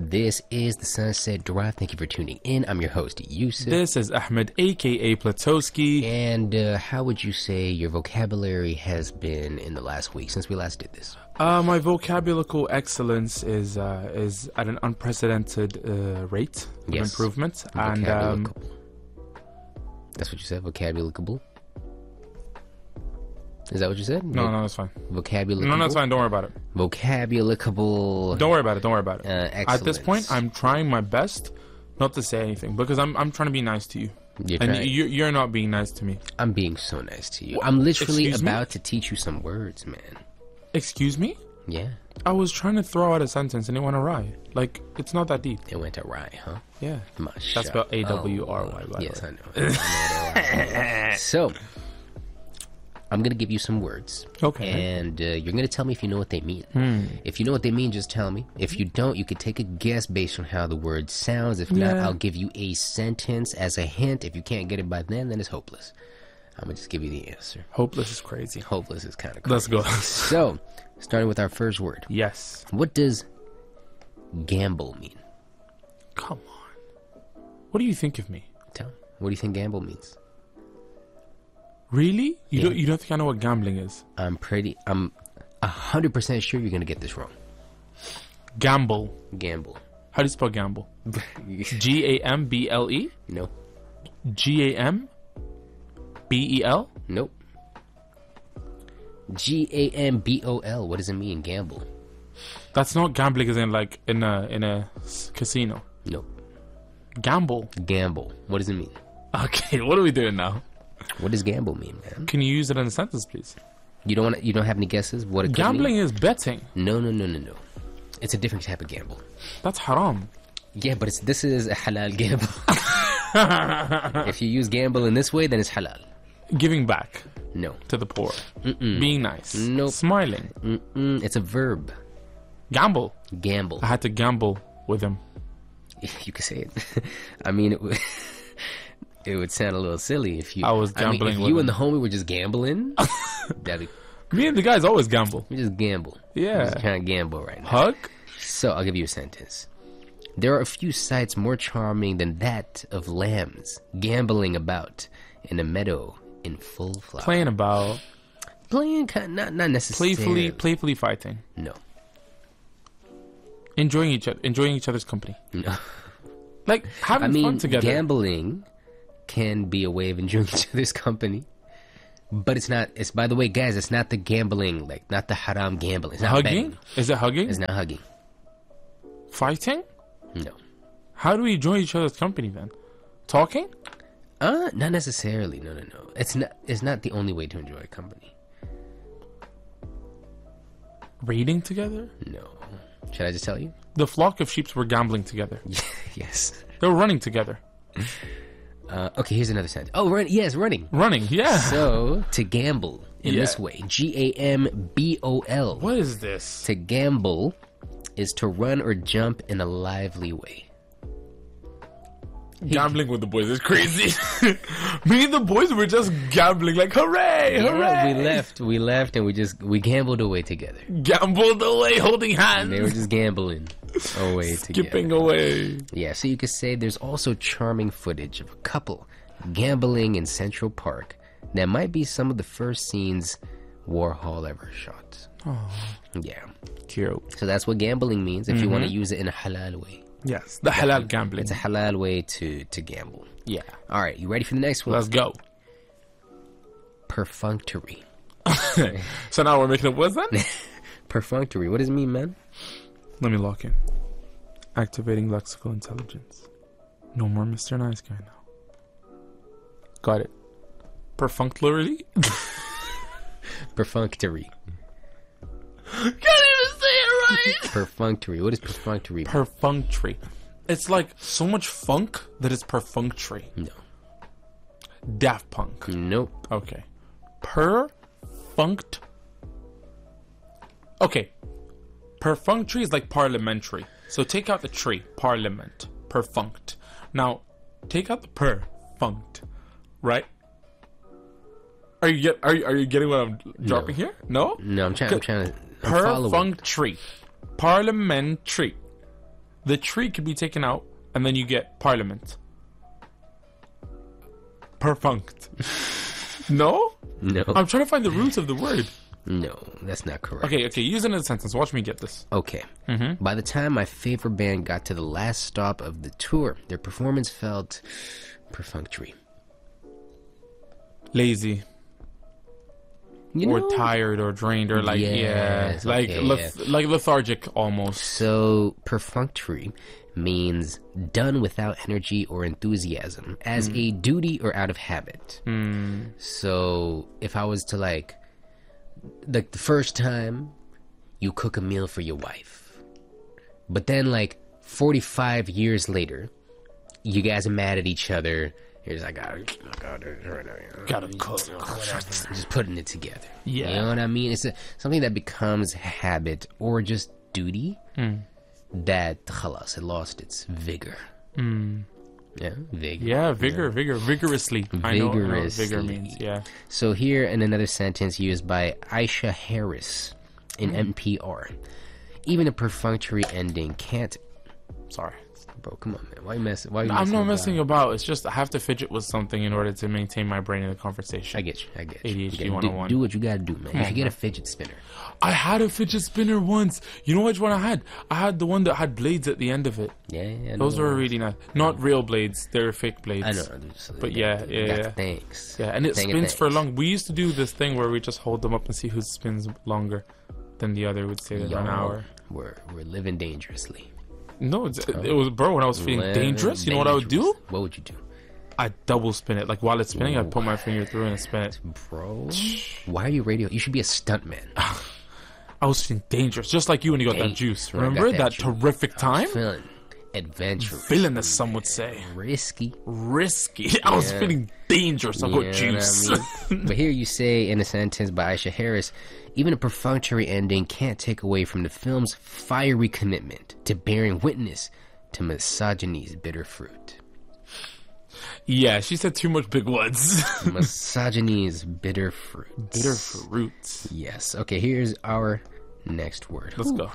This is the Sunset Drive. Thank you for tuning in. I'm your host, Yusuf. This is Ahmed, aka Platowski. And how would you say your vocabulary has been in the last week since we last did this? My vocabulary excellence is at an unprecedented rate of improvement. And that's what you said, vocabulary. Is that what you said? No, that's fine. Vocabulary. No, that's fine. Don't worry about it. Vocabulary. Don't worry about it. At this point, I'm trying my best not to say anything because I'm trying to be nice to you. You're not being nice to me. I'm being so nice to you. I'm literally about to teach you some words, man. Excuse me? Yeah. I was trying to throw out a sentence and it went awry. Like, it's not that deep. It went awry, huh? Yeah. Masha. That's spelled A-W-R-Y. Yes, I know. So, I'm going to give you some words. Okay. And you're going to tell me if you know what they mean. If you know what they mean, just tell me. If you don't, you could take a guess based on how the word sounds. If not, I'll give you a sentence as a hint. If you can't get it by then it's hopeless. I'm going to just give you the answer. Hopeless is crazy. Hopeless is kind of crazy. Let's go. So, starting with our first word. Yes. What does gamble mean? Come on. What do you think of me? Tell me. What do you think gamble means? Really? You don't think I know what gambling is? I'm 100% sure you're going to get this wrong. Gamble. Gamble. How do you spell gamble? G-A-M-B-L-E? No. G-A-M-B-E-L? Nope. G-A-M-B-O-L. What does it mean, gamble? That's not gambling as in like in a casino. Nope. Gamble. Gamble. What does it mean? Okay, what are we doing now? What does gamble mean, man? Can you use it in a sentence, please? You don't have any guesses? What it could Gambling mean? is betting. No. It's a different type of gamble. That's haram. Yeah, but this is a halal gamble. If you use gamble in this way, then it's halal. Giving back. No. To the poor. Being nice. Nope. Smiling. It's a verb. Gamble. Gamble. I had to gamble with him. You could say it. I mean, it would sound a little silly if you. I was gambling if with you him. and the homie were just gambling. That'd be. Me and the guys always gamble. We just gamble. Yeah. We're just trying to gamble right now. Hug? So, I'll give you a sentence. There are a few sights more charming than that of lambs gambling about in a meadow in full flower. Playing about. Playing, not necessarily. Playfully fighting. No. Enjoying each other's company. No. Like having fun together. Gambling can be a way of enjoying each other's company. But it's not. It's, by the way, guys, it's not the gambling, like not the haram gambling. It's not hugging? betting. Is it hugging? It's not hugging. Fighting? No. How do we enjoy each other's company then? Talking? Not necessarily. No. It's not the only way to enjoy company. Reading together? No. Should I just tell you? The flock of sheep were gambling together. Yes. They were running together. Okay, here's another sentence. Oh, running. Running, yeah. So, to gamble in this way. G-A-M-B-O-L. What is this? To gamble is to run or jump in a lively way. Gambling with the boys is crazy. Me and the boys were just gambling like, hooray, hooray. We left and we gambled away together. Gambled away holding hands. And they were just gambling away together. Skipping away. Yeah, so you could say there's also charming footage of a couple gambling in Central Park that might be some of the first scenes Warhol ever shot. Oh. Yeah. Cute. So that's what gambling means if you want to use it in a halal way. Yes, the halal gambling. It's a halal way to gamble. Yeah. All right, you ready for the next one? Let's go. Perfunctory. So now we're making up words then? Perfunctory. What does it mean, man? Let me lock in. Activating lexical intelligence. No more Mr. Nice Guy now. Got it. Perfunctorily? Perfunctory. Can't even say it right. Perfunctory. What is perfunctory? Perfunctory. It's like so much funk that it's perfunctory. No. Daft Punk. Nope. Okay. Perfunct. Okay. Perfunctory is like parliamentary. So take out the tree. Parliament. Perfunct. Now, take out the perfunct. Right? Are you getting what I'm dropping here? No? No, I'm trying to. I'm following. Perfunctory. Parliamentary. The tree could be taken out, and then you get parliament. Perfunct. No? No. I'm trying to find the roots of the word. No, that's not correct. Okay, use it in a sentence. Watch me get this. Okay. By the time my favorite band got to the last stop of the tour, their performance felt perfunctory. Lazy. Or tired or drained or like, Yes, like lethargic almost. So, perfunctory means done without energy or enthusiasm, as a duty or out of habit. So, if I was to like the first time you cook a meal for your wife, but then like 45 years later, you guys are mad at each other. Here's I gotta cook. Just putting it together. Yeah. You know what I mean? It's something that becomes habit or just duty that khalas, it lost its vigor. Yeah, vigor. Yeah, vigorously. I know what vigor means, yeah. So here in another sentence used by Aisha Harris in NPR. Even a perfunctory ending can't... Sorry. Bro, come on, man. Why you messing? I'm not messing about. It's just I have to fidget with something in order to maintain my brain in the conversation. I get you. ADHD 101. Do what you gotta do, man. You should get a fidget spinner. I had a fidget spinner once. You know which one I had? I had the one that had blades at the end of it. Yeah. Those were really nice. Not real blades. They're fake blades. I know. But yeah. Thanks. Yeah, and it spins for long. We used to do this thing where we just hold them up and see who spins longer than the other. Would say that an hour. We're living dangerously. No, it was, bro, when I was feeling dangerous, you know what I would do? What would you do? I'd double spin it. Like, while it's spinning, I'd put my finger through and spin it. Bro, why are you radio? You should be a stuntman. I was feeling dangerous, just like you when you got that juice. Remember that terrific time? Feeling adventurous. Villainous, some would say. Risky. I was feeling dangerous. I got juice. I mean? But here you say in a sentence by Aisha Harris, even a perfunctory ending can't take away from the film's fiery commitment to bearing witness to misogyny's bitter fruit. Yeah, she said too much big words. Misogyny's bitter fruit. Bitter fruit. Yes. Okay, here's our next word. Let's go.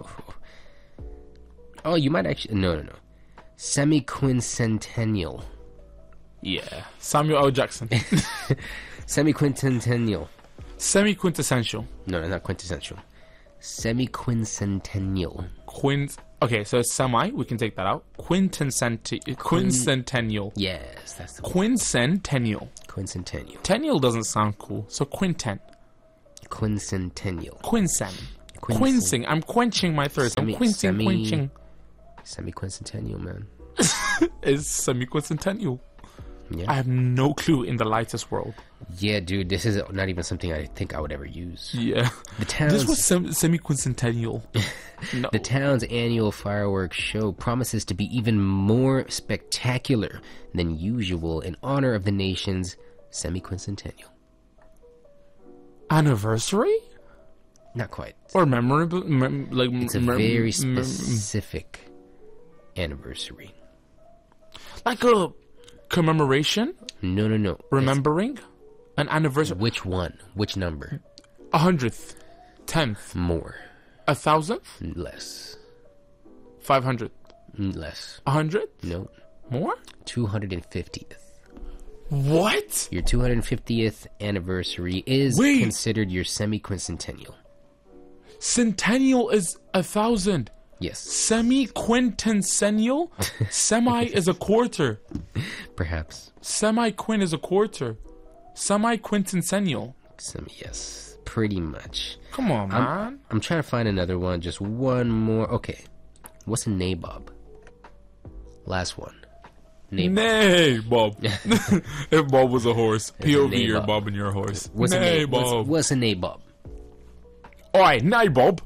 Oh, you might actually... No. Semi-quincentennial. Yeah. Samuel L. Jackson. Semi-quincentennial. Semi-quintessential. No, not quintessential. Semi-quincentennial. Okay, so semi, we can take that out. Quincentennial. Yes, that's the one. Quincentennial. Tennial doesn't sound cool, so quinten. Quincentennial. Quincing. I'm quenching my thirst. I'm quenching. Semi-quincentennial, man. It's semi-quincentennial. Yeah. I have no clue in the lightest world. Yeah, dude, this is not even something I think I would ever use. Yeah. This was semi-quincentennial. No. The town's annual fireworks show promises to be even more spectacular than usual in honor of the nation's semi-quincentennial. Anniversary? Not quite. Or memorable? It's a very specific anniversary. Like a commemoration? No. Remembering? An anniversary? Which one? Which number? 100th. 10th. More. 1,000th? Less. 500? Less. 100? No. More? 250th. What? Your 250th anniversary is considered your semi-quincentennial. Centennial is 1,000. Yes. Semi-quintencennial? Semi is a quarter. Perhaps. Semi-quin is a quarter. Semi-quintencennial. Yes, pretty much. Come on, man. I'm trying to find another one. Just one more. Okay. What's a nabob? Last one. Nabob. If Bob was a horse. POV, you're Bob and you're a horse. What's a nabob? What's a nabob? Oi, nabob.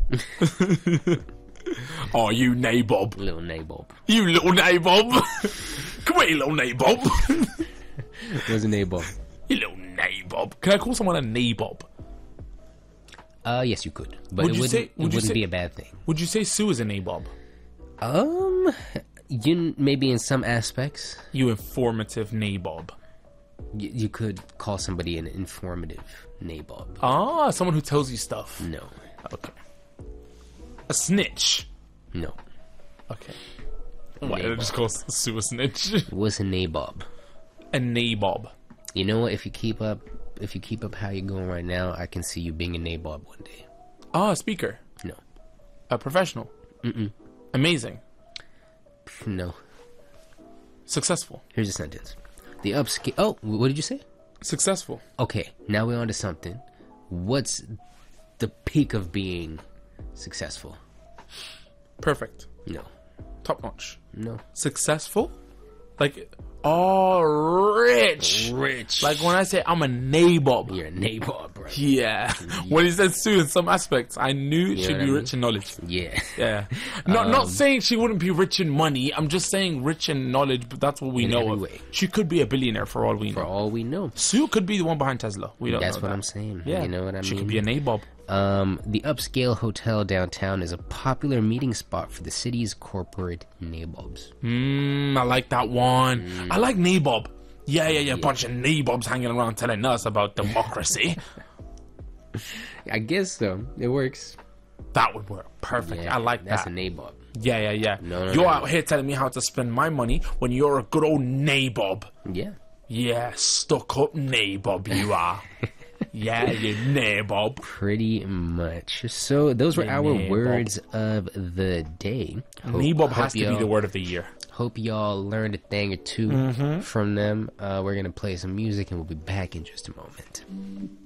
Oh, you nabob. Little nabob. You little nabob. Come here, little nabob. What's a nabob? You little nabob. Can I call someone a nabob? Yes, you could. But it wouldn't be a bad thing. Would you say Sue is a nabob? Maybe in some aspects. You informative nabob. You could call somebody an informative nabob. Ah, someone who tells you stuff. No. Okay. A snitch. No. Okay. Why did I just call Sue a snitch? What's a nabob? A nabob. You know what? If you keep up how you're going right now, I can see you being a nabob one day. Oh, a speaker. No. A professional. Amazing. No. Successful. Here's a sentence. The upscale... Oh, what did you say? Successful. Okay, now we're on to something. What's the peak of being successful? Perfect. No. Top notch. No. Successful? Like, oh, rich. Rich. Like when I say I'm a nabob. You're a nabob, bro. Yeah. When he said Sue in some aspects, I knew she'd be rich in knowledge. Yeah. Yeah. Not saying she wouldn't be rich in money. I'm just saying rich in knowledge, but that's what we In know every of. way. She could be a billionaire for all we know. For all we know. Sue could be the one behind Tesla. We don't know. That's what that. I'm saying. Yeah. You know what I mean? She could be a nabob. The upscale hotel downtown is a popular meeting spot for the city's corporate nabobs. I like that one. I like nabob. Yeah. Bunch of nabobs hanging around telling us about democracy. I guess so. It works. That would work perfect. Yeah, I like that's that. a nabob. Yeah. No, you're out here telling me how to spend my money when you're a good old nabob. Yeah. Yeah, stuck up nabob you are. Yeah, you nabob. Pretty much. So those were our nabob. words of the day. Nabob has to be the word of the year. Hope y'all learned a thing or two from them. We're going to play some music and we'll be back in just a moment.